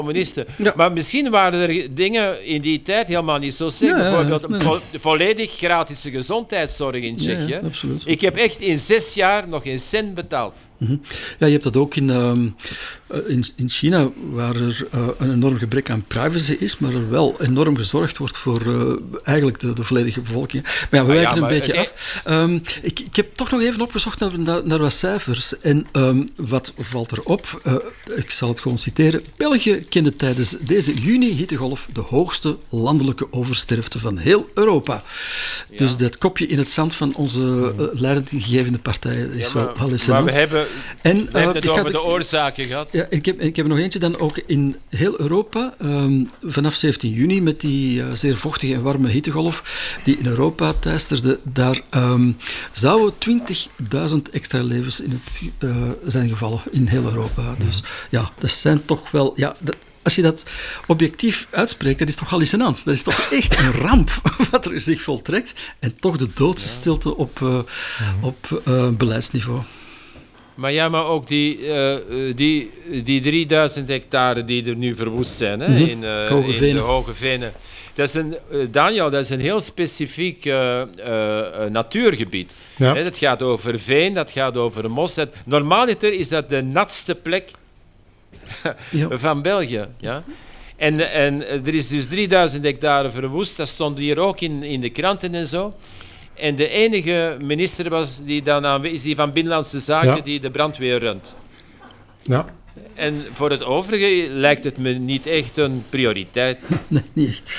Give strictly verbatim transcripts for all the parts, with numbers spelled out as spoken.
communisten. Ja. Maar misschien waren er dingen in die tijd helemaal niet zo slecht. Ja, ja, Bijvoorbeeld nee, een vo- volledig gratis gezondheidszorg in Tsjechië. Ja, ja, absoluut. Ik heb echt in zes jaar nog geen cent betaald. Mm-hmm. Ja, je hebt dat ook in, um, in, in China, waar er uh, een enorm gebrek aan privacy is, maar er wel enorm gezorgd wordt voor uh, eigenlijk de, de volledige bevolking. Maar ja, we Ah, wijken ja, een beetje het, af. Um, ik, ik heb toch nog even opgezocht naar, naar, naar wat cijfers. En um, wat valt erop? Uh, ik zal het gewoon citeren. België kende tijdens deze juni-hittegolf de hoogste landelijke oversterfte van heel Europa. Ja. Dus dat kopje in het zand van onze uh, leidinggevende partijen is ja, maar, wel hallucinant. Maar we hebben... En, We hebben het uh, over had, de oorzaken gehad. Ja, ik heb, ik heb er nog eentje dan ook in heel Europa. Um, vanaf zeventien juni met die uh, zeer vochtige en warme hittegolf die in Europa teisterde. Daar um, zouden twintigduizend extra levens in het uh, zijn gevallen in heel Europa. Dus ja, dat zijn toch wel... Ja, dat, als je dat objectief uitspreekt, dat is toch hallucinant. Dat is toch echt een ramp wat er zich voltrekt. En toch de doodstilte op, uh, op uh, beleidsniveau. Maar ja, maar ook die, uh, die, die drieduizend hectare die er nu verwoest zijn, hè, mm-hmm. in, uh, Hoge in de Hoge Venen. Dat is een, uh, Daniel, dat is een heel specifiek uh, uh, natuurgebied. Ja. Hè, dat gaat over veen, dat gaat over mos. Dat, normaaliter is dat de natste plek ja. van België. Ja? En, en er is dus drieduizend hectare verwoest. Dat stond hier ook in, in de kranten en zo. En de enige minister was die dan aanwezig is die van Binnenlandse Zaken ja. die de brandweer runt. Ja. En voor het overige lijkt het me niet echt een prioriteit. Nee, niet echt.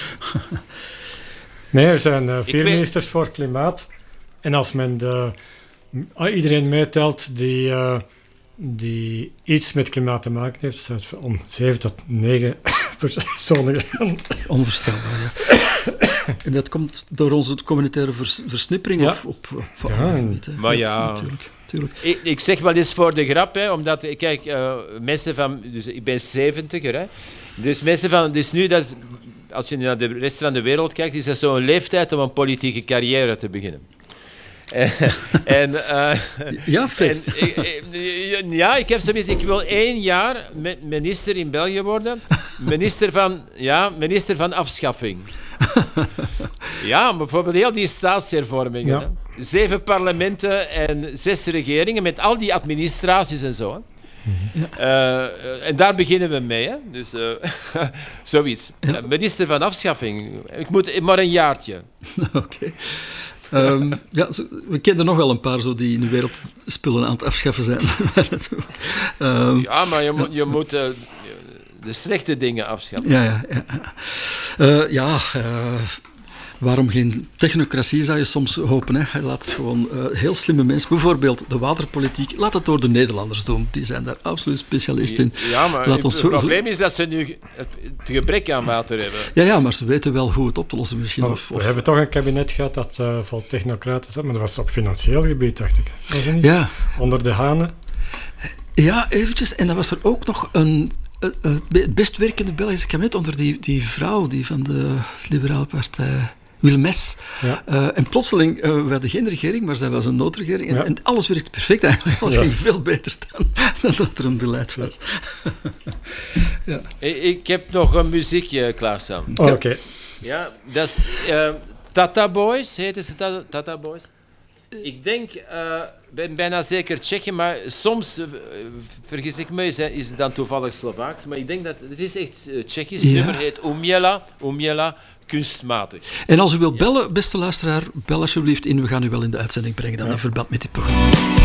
Nee, er zijn uh, vier weet... ministers voor klimaat. En als men de, uh, iedereen meetelt die, uh, die iets met klimaat te maken heeft, staat het om zeven tot negen personen. Onvoorstelbaar, ja. En dat komt door onze communautaire vers, versnippering ja. of op... op ja, niet, maar ja... ja natuurlijk, natuurlijk. Ik, ik zeg wel eens voor de grap, hè, omdat... Kijk, uh, mensen van... Dus ik ben zeventiger, hè. Dus mensen van... Dus nu, dat is, als je naar de rest van de wereld kijkt, is dat zo'n leeftijd om een politieke carrière te beginnen. en, uh, ja, Fred. En, ja, ik heb zoiets. Ik wil één jaar minister in België worden. Minister van, ja, minister van afschaffing. Ja, bijvoorbeeld heel die staatshervormingen. Ja. Zeven parlementen en zes regeringen met al die administraties en zo. Hè. Ja. Uh, en daar beginnen we mee. Hè. Dus uh, zoiets. Ja. Minister van afschaffing. Ik moet maar een jaartje. Oké. Okay. Um, ja, we kennen nog wel een paar zo die in de wereld spullen aan het afschaffen zijn. um, ja, maar je, mo- je moet uh, de slechte dingen afschaffen. Ja, ja. Ja, uh, ja uh, waarom geen technocratie zou je soms hopen. Hè? Laat gewoon uh, heel slimme mensen, bijvoorbeeld de waterpolitiek, laat het door de Nederlanders doen. Die zijn daar absoluut specialist in. Ja, maar laat het ons probleem is dat ze nu het gebrek aan water hebben. Ja, ja, maar ze weten wel hoe het op te lossen misschien. Of, we of... hebben toch een kabinet gehad dat uh, vol technocraten zat, maar dat was op financieel gebied, dacht ik. Was dat niet? Ja. Onder de hanen. Ja, eventjes. En dan was er ook nog een... het best werkende Belgische kabinet onder die, die vrouw die van de Liberale Partij... Wilmes. Ja. Uh, en plotseling, uh, we hadden geen regering, maar zij was een noodregering. En, ja. en alles werkte perfect eigenlijk. Alles ja. ging veel beter dan, dan dat er een beleid was. ja. Ik heb nog een muziekje klaarstaan. Oh, Oké. Okay. Ja, dat is uh, Tata Boys. Heten ze Tata, Tata Boys? Ik denk, ik uh, ben bijna zeker Tsjechië, maar soms, uh, vergis ik me, is, is het dan toevallig Slovaaks. Maar ik denk dat het is echt uh, Tsjechisch. Het ja. nummer heet Umiela. Umiela. Kunstmatig. En als u wilt bellen, beste luisteraar, bel alsjeblieft in. We gaan u wel in de uitzending brengen dan ja. in verband met dit programma.